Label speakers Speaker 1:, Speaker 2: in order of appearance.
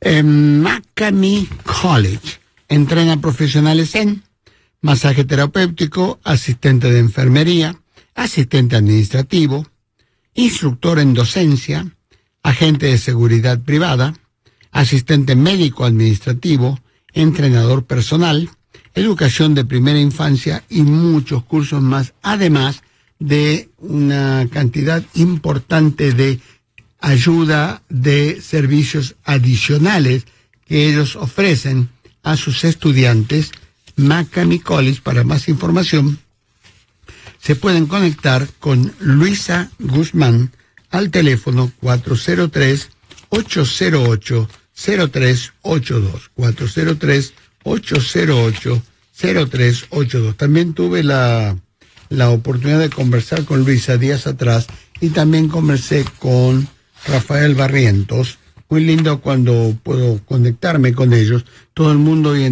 Speaker 1: McCamey College entrena profesionales en masaje terapéutico, asistente de enfermería, asistente administrativo, instructor en docencia, agente de seguridad privada, asistente médico administrativo, entrenador personal, educación de primera infancia y muchos cursos más, además de una cantidad importante de ayuda de servicios adicionales que ellos ofrecen a sus estudiantes. McCamey College. Para más información se pueden conectar con Luisa Guzmán al teléfono 403-808-0382, 403-808-0382. También tuve la oportunidad de conversar con Luisa días atrás y también conversé con Rafael Barrientos. Muy lindo cuando puedo conectarme con ellos. Todo el mundo hoy en